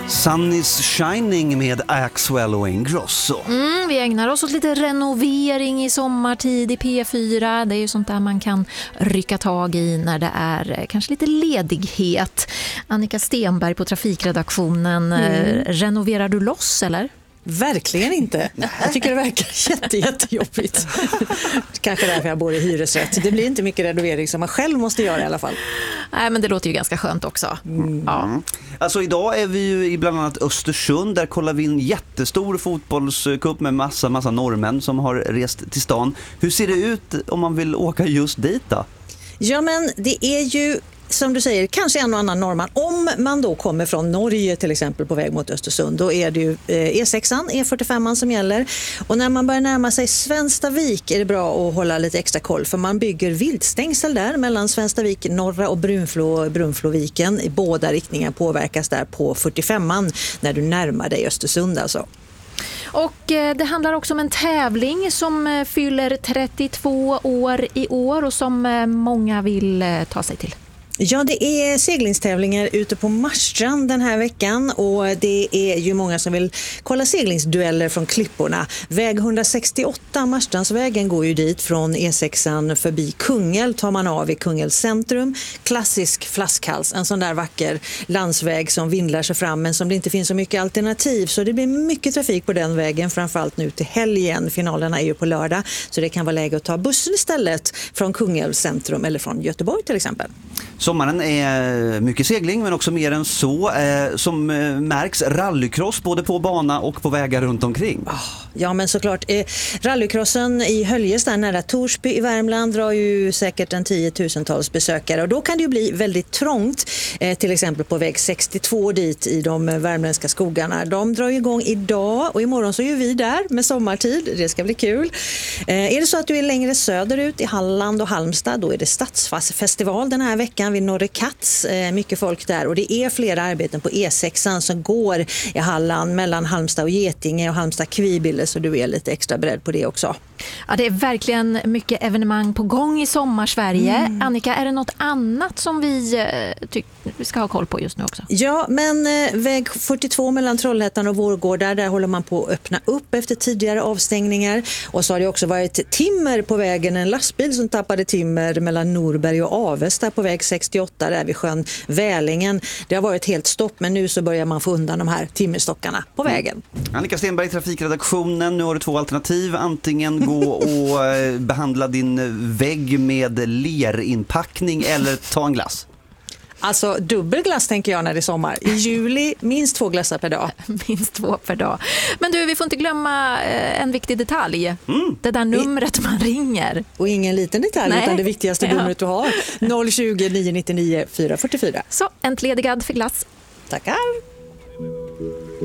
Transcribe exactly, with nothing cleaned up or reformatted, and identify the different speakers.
Speaker 1: Sun is shining med Axwell och Ingrosso.
Speaker 2: Mm, vi ägnar oss åt lite renovering i sommartid i P fyra. Det är ju sånt där man kan rycka tag i när det är kanske lite ledighet. Annika Stenberg på trafikredaktionen. Mm. Renoverar du loss eller?
Speaker 3: Verkligen inte. Jag tycker det verkar jätte, jättejobbigt. Kanske därför jag bor i hyresrätt. Det blir inte mycket renovering som man själv måste göra i alla fall.
Speaker 2: Nej, men det låter ju ganska skönt också.
Speaker 1: Mm. Ja. Alltså idag är vi ju i bland annat Östersund. Där kollar vi en jättestor fotbollscup med massa, massa norrmän som har rest till stan. Hur ser det ut om man vill åka just dit då?
Speaker 3: Ja, men det är ju som du säger, kanske en och annan norrman. Om man då kommer från Norge till exempel på väg mot Östersund, då är det ju E sexan, E fyrtiofemman som gäller. Och när man börjar närma sig Svenstavik är det bra att hålla lite extra koll, för man bygger viltstängsel där mellan Svenstavik norra och Brunflo, Brunfloviken. I båda riktningar påverkas där på fyrtiofemman när du närmar dig Östersund alltså.
Speaker 2: Och det handlar också om en tävling som fyller trettiotvå år i år och som många vill ta sig till.
Speaker 3: Ja, det är seglingstävlingar ute på Marstrand den här veckan och det är ju många som vill kolla seglingsdueller från klipporna. Väg etthundrasextioåtta, Marstrandsvägen, går ju dit från E sexan förbi Kungälv, tar man av i Kungälvs centrum. Klassisk flaskhals, en sån där vacker landsväg som vindlar sig fram men som det inte finns så mycket alternativ. Så det blir mycket trafik på den vägen, framförallt nu till helgen. Finalerna är ju på lördag, så det kan vara läge att ta bussen istället från Kungälvs centrum eller från Göteborg till exempel.
Speaker 1: Sommaren är mycket segling men också mer än så. Eh, som eh, märks rallycross både på bana och på vägar runt omkring.
Speaker 3: Oh, ja, men såklart. Eh, rallycrossen i Höljes där nära Torsby i Värmland drar ju säkert en tiotusentals besökare. Och då kan det ju bli väldigt trångt. Eh, till exempel på väg sextiotvå dit i de värmländska skogarna. De drar ju igång idag och imorgon så är ju vi där med sommartid. Det ska bli kul. Eh, är det så att du är längre söderut i Halland och Halmstad, då är det Stadsfestival den här veckan vid Norre Katz, eh, mycket folk där, och det är flera arbeten på E sexan som går i Halland mellan Halmstad och Getinge och Halmstad-Kvibille, så du är lite extra beredd på det också.
Speaker 2: Ja, det är verkligen mycket evenemang på gång i sommarsverige. Mm. Annika, är det något annat som vi eh, tycker vi ska ha koll på just nu också?
Speaker 3: Ja, men eh, väg fyrtiotvå mellan Trollhättan och Vårgårda, där håller man på att öppna upp efter tidigare avstängningar. Och så har det också varit timmer på vägen, en lastbil som tappade timmer mellan Norberg och Avesta på väg sextioåtta där vid sjön Välingen. Det har varit helt stopp, men nu så börjar man få undan de här timmerstockarna på vägen.
Speaker 1: Mm. Annika Stenberg, trafikredaktionen. Nu har du två alternativ. Antingen gå och behandla din vägg med lerinpackning eller ta en glass.
Speaker 3: Alltså dubbelglass tänker jag när det är sommar. I juli minst två glassar per dag.
Speaker 2: Minst två per dag. Men du, vi får inte glömma en viktig detalj. Mm. Det där numret man ringer.
Speaker 3: Och ingen liten detalj. Nej. Utan det viktigaste ja. numret du har. noll tjugo, nio nittionio, fyra fyrtiofyra.
Speaker 2: Så, entledigad för glass.
Speaker 3: Tackar.